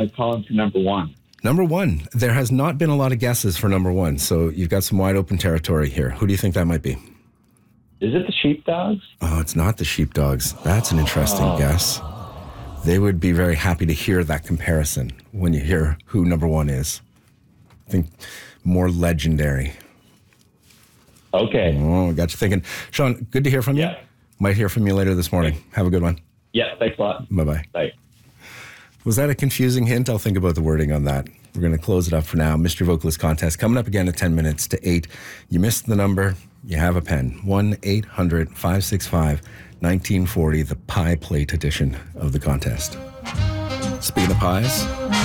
calling for number one. Number one. There has not been a lot of guesses for number one, so you've got some wide open territory here. Who do you think that might be? Is it the Sheepdogs? Oh, it's not the Sheepdogs. That's an interesting guess. They would be very happy to hear that comparison when you hear who number one is. I think more legendary. Okay. Oh, got you thinking. Sean, good to hear from you. Yeah. Might hear from you later this morning. Okay. Have a good one. Yeah, thanks a lot. Bye-bye. Bye. Was that a confusing hint? I'll think about the wording on that. We're going to close it up for now. Mystery Vocalist Contest coming up again at 10 minutes to 8. You missed the number. You have a pen. 1-800-565-1940, the pie plate edition of the contest. Speaking of pies...